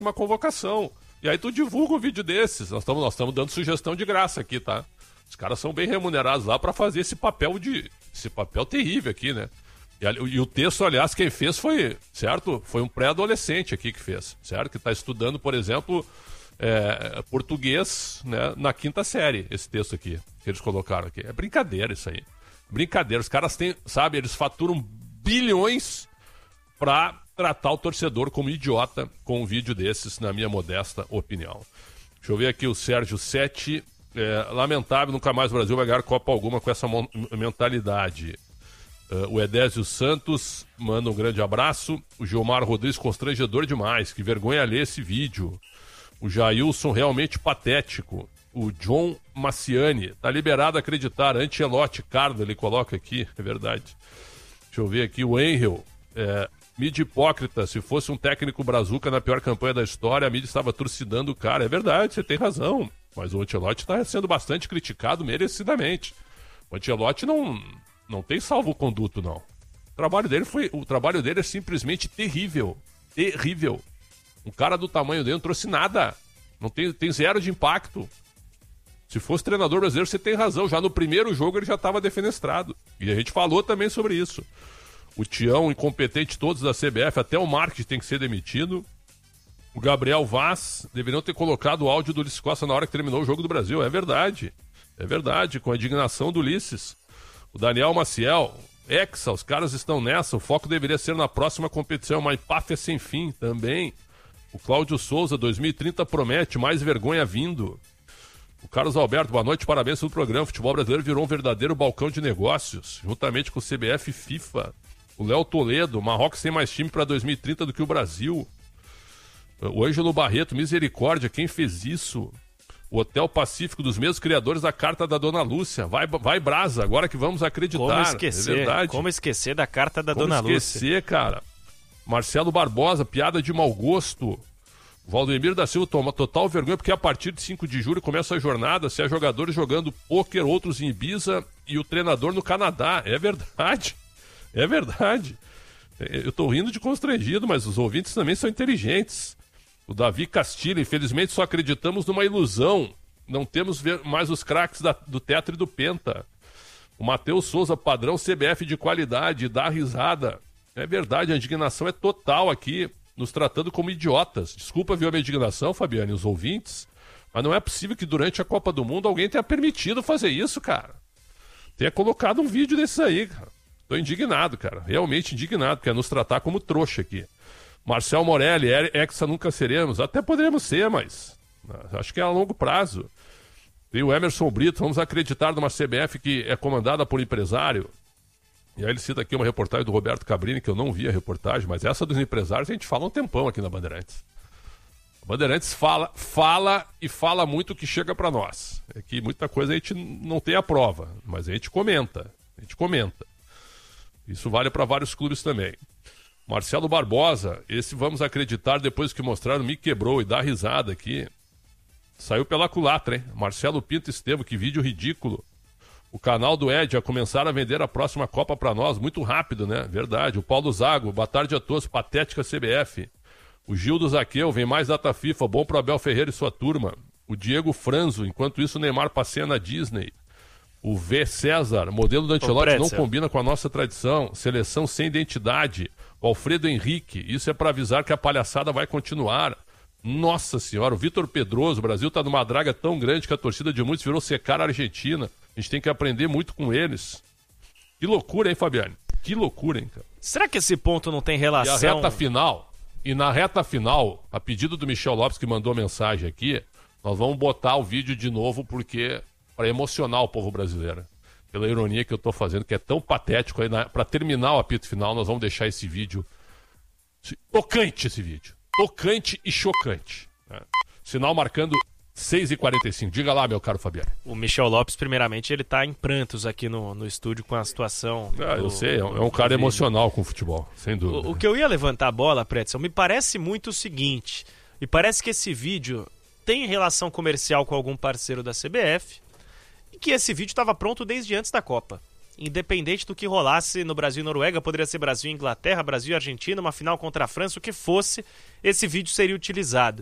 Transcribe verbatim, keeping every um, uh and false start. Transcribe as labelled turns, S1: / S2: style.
S1: uma convocação. E aí tu divulga um vídeo desses. Nós estamos nós estamos dando sugestão de graça aqui, tá? Os caras são bem remunerados lá pra fazer esse papel de... Esse papel terrível aqui, né? E, e o texto, aliás, quem fez foi, certo? Foi um pré-adolescente aqui que fez, certo? Que tá estudando, por exemplo, é, português, né, na quinta série, esse texto aqui, que eles colocaram aqui. É brincadeira isso aí. Brincadeira. Os caras têm, sabe, eles faturam bilhões pra tratar o torcedor como idiota com um vídeo desses, na minha modesta opinião. Deixa eu ver aqui o Sérgio Sete. É, lamentável, nunca mais o Brasil vai ganhar Copa alguma com essa mon- mentalidade. Uh, o Edésio Santos manda um grande abraço. O Gilmar Rodrigues, constrangedor demais. Que vergonha ler esse vídeo. O Jailson, realmente patético. O John Maciani, tá liberado a acreditar. Ancelotti, Cardo, ele coloca aqui, é verdade. Deixa eu ver aqui, o Angel. É, mídia hipócrita, se fosse um técnico brazuca na pior campanha da história, a mídia estava trucidando o cara. É verdade, você tem razão. Mas o Ancelotti está sendo bastante criticado merecidamente. O Ancelotti não, não tem salvo-conduto, não. O trabalho dele foi, o trabalho dele é simplesmente terrível. Terrível. Um cara do tamanho dele não trouxe nada. Não tem, tem zero de impacto. Se fosse treinador brasileiro, você tem razão. Já no primeiro jogo ele já estava defenestrado. E a gente falou também sobre isso. O Tião, incompetente todos da C B F, até o Marques tem que ser demitido. O Gabriel Vaz, deveriam ter colocado o áudio do Ulisses Costa na hora que terminou o Jogo do Brasil. É verdade. É verdade, com a indignação do Ulisses. O Daniel Maciel, Hexa, os caras estão nessa. O foco deveria ser na próxima competição. Uma empáfia sem fim também. O Cláudio Souza, dois mil e trinta promete, mais vergonha vindo. O Carlos Alberto, boa noite, parabéns pelo programa. O futebol brasileiro virou um verdadeiro balcão de negócios, juntamente com o C B F e FIFA. O Léo Toledo, Marrocos tem mais time para dois mil e trinta do que o Brasil. O Ângelo Barreto, misericórdia, quem fez isso? O Hotel Pacífico, dos mesmos criadores da carta da Dona Lúcia. Vai, vai Brasa, agora que vamos acreditar.
S2: Como esquecer?
S1: É verdade.
S2: Como esquecer da carta da
S1: Como
S2: Dona Lúcia?
S1: esquecer, cara. Marcelo Barbosa, piada de mau gosto. Valdemir da Silva toma total vergonha porque a partir de cinco de julho começa a jornada, se há jogadores jogando pôquer, outros em Ibiza e o treinador no Canadá. É verdade. É verdade. Eu tô rindo de constrangido, mas os ouvintes também são inteligentes. O Davi Castilho, infelizmente só acreditamos numa ilusão. Não temos ver mais os craques da, do Tetra e do Penta. O Matheus Souza, padrão C B F de qualidade, dá risada. É verdade, a indignação é total aqui, nos tratando como idiotas. Desculpa, viu a minha indignação, Fabiane, os ouvintes, mas não é possível que durante a Copa do Mundo alguém tenha permitido fazer isso, cara. Tenha colocado um vídeo desses aí, cara. Tô indignado, cara. Realmente indignado, quer nos tratar como trouxa aqui. Marcel Morelli, Hexa nunca seremos. Até poderemos ser, mas acho que é a longo prazo. Tem o Emerson Brito, vamos acreditar numa C B F que é comandada por empresário. E aí ele cita aqui uma reportagem do Roberto Cabrini, que eu não vi a reportagem, mas essa dos empresários a gente fala um tempão aqui na Bandeirantes. A Bandeirantes fala, fala e fala muito o que chega para nós. É que muita coisa a gente não tem a prova, mas a gente comenta. A gente comenta. Isso vale para vários clubes também. Marcelo Barbosa, esse vamos acreditar depois que mostraram, me quebrou e dá risada aqui. Saiu pela culatra, hein? Marcelo Pinto Estevo, que vídeo ridículo. O canal do Ed a começar a vender a próxima Copa para nós, muito rápido, né? Verdade. O Paulo Zago, boa tarde a todos, patética C B F. O Gil do Zaqueu, vem mais data FIFA, bom pro Abel Ferreira e sua turma. O Diego Franzo, enquanto isso o Neymar passeia na Disney. O V. César, modelo do Ancelotti não combina com a nossa tradição, seleção sem identidade. O Alfredo Henrique, isso é para avisar que a palhaçada vai continuar. Nossa senhora, o Vitor Pedroso, o Brasil tá numa draga tão grande que a torcida de muitos virou secar a Argentina. A gente tem que aprender muito com eles. Que loucura, hein, Fabiane? Que loucura, hein, cara?
S2: Será que esse ponto não tem relação...
S1: E a reta final, e na reta final, a pedido do Michel Lopes, que mandou mensagem aqui, nós vamos botar o vídeo de novo porque para emocionar o povo brasileiro. Pela ironia que eu tô fazendo, que é tão patético, aí para terminar o apito final, nós vamos deixar esse vídeo tocante, esse vídeo. Tocante e chocante. Né? Sinal marcando seis e quarenta e cinco. Diga lá, meu caro Fabiano.
S2: O Michel Lopes, primeiramente, ele tá em prantos aqui no, no estúdio com a situação.
S1: Ah,
S2: do,
S1: eu sei, é um, é um cara emocional com o futebol, sem dúvida.
S2: O, o que eu ia levantar a bola, Pretzel, me parece muito o seguinte. Me parece que esse vídeo tem relação comercial com algum parceiro da C B F e que esse vídeo estava pronto desde antes da Copa. independente do que rolasse no Brasil e Noruega, poderia ser Brasil e Inglaterra, Brasil e Argentina, uma final contra a França, o que fosse, esse vídeo seria utilizado.